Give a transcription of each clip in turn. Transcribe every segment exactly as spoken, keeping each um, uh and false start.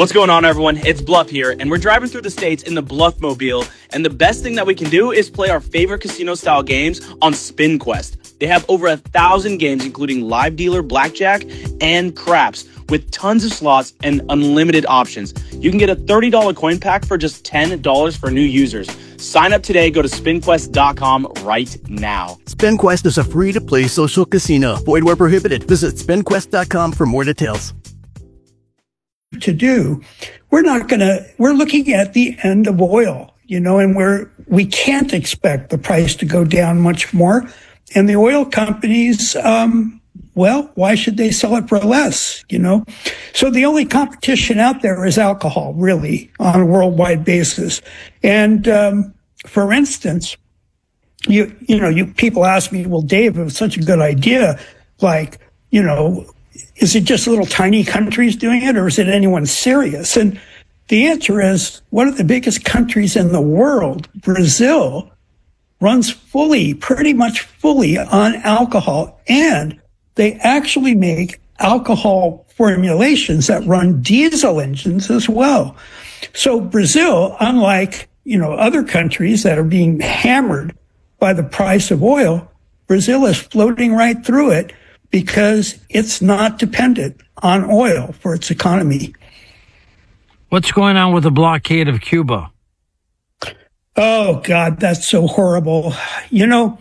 What's going on, everyone? It's Bluff here, and we're driving through the states in the Bluff-mobile, and the best thing that we can do is play our favorite casino-style games on SpinQuest. They have over a thousand games, including live dealer blackjack and craps, with tons of slots and unlimited options. You can get a thirty dollars coin pack for just ten dollars for new users. Sign up today. Go to spin quest dot com right now. SpinQuest is a free-to-play social casino. Void where prohibited. Visit spin quest dot com for more details. To do, we're not going to, we're looking at the end of oil, you know, and we're, we can't expect the price to go down much more. And the oil companies, um, well, why should they sell it for less, you know? So the only competition out there is alcohol, really, on a worldwide basis. And, um, for instance, you, you know, you people ask me, well, Dave, it was such a good idea. Like, you know, is it just little tiny countries doing it, or is it anyone serious? And the answer is one of the biggest countries in the world, Brazil, runs fully, pretty much fully on alcohol. And they actually make alcohol formulations that run diesel engines as well. So Brazil, unlike, you know, other countries that are being hammered by the price of oil, Brazil is floating right through it, because it's not dependent on oil for its economy. What's going on with the blockade of Cuba? Oh, God, that's so horrible. You know,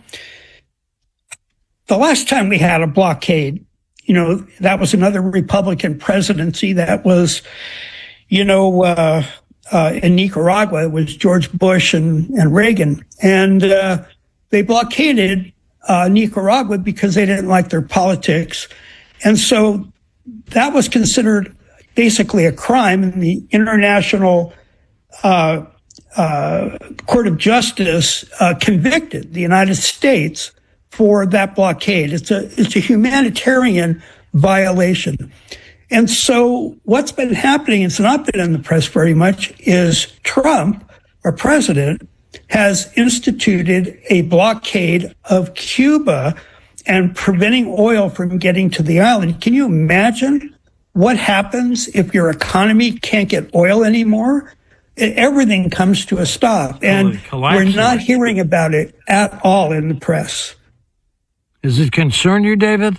the last time we had a blockade, you know, that was another Republican presidency. That was, you know, uh, uh, in Nicaragua, it was George Bush and, and Reagan. And uh, they blockaded Uh, Nicaragua because they didn't like their politics. And so that was considered basically a crime, and the International uh, uh, Court of Justice uh, convicted the United States for that blockade. It's a, it's a humanitarian violation. And so what's been happening, it's not been in the press very much, is Trump, our president, has instituted a blockade of Cuba and preventing oil from getting to the island. Can you imagine what happens if your economy can't get oil anymore? Everything comes to a stop, and we're not hearing about it at all in the press. Does it concern you, David?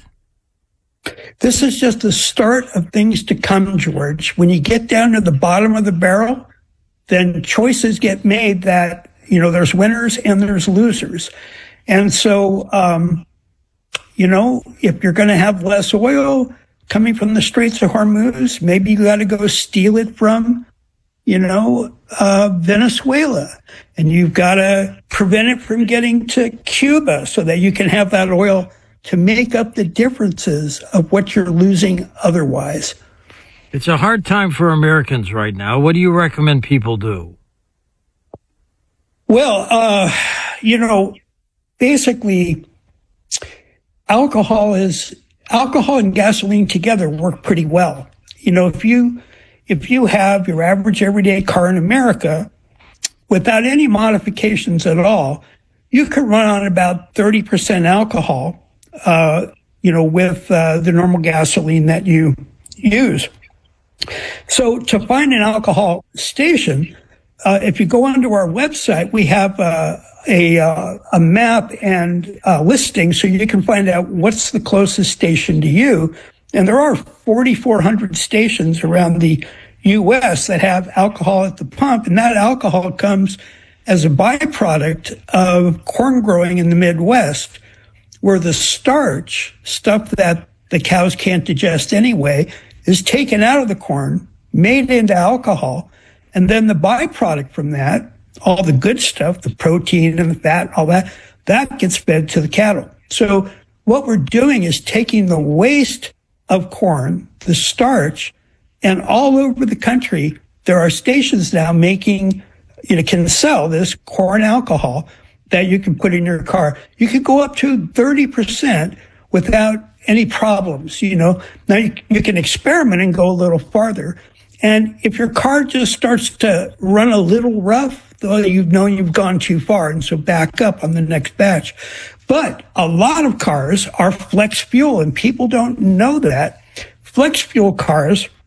This is just the start of things to come, George. When you get down to the bottom of the barrel, then choices get made that, you know, there's winners and there's losers. And so, um, you know, if you're going to have less oil coming from the Straits of Hormuz, maybe you got to go steal it from, you know, uh, Venezuela. And you've got to prevent it from getting to Cuba so that you can have that oil to make up the differences of what you're losing otherwise. It's a hard time for Americans right now. What do you recommend people do? Well, uh, you know, basically, alcohol is alcohol and gasoline together work pretty well. You know, if you if you have your average everyday car in America without any modifications at all, you can run on about thirty percent alcohol, uh, you know, with uh, the normal gasoline that you use. So to find an alcohol station, Uh, if you go onto our website, we have uh, a uh, a map and uh, listing, so you can find out what's the closest station to you. And there are forty-four hundred stations around the U S that have alcohol at the pump, and that alcohol comes as a byproduct of corn growing in the Midwest, where the starch, stuff that the cows can't digest anyway, is taken out of the corn, made into alcohol. And then the byproduct from that, all the good stuff, the protein and the fat, all that, that gets fed to the cattle. So what we're doing is taking the waste of corn, the starch, and all over the country, there are stations now making, you know, can sell this corn alcohol that you can put in your car. You could go up to thirty percent without any problems, you know. Now you, you can experiment and go a little farther. And if your car just starts to run a little rough, though, you've known you've gone too far, and so back up on the next batch. But a lot of cars are flex fuel, and people don't know that. Flex fuel cars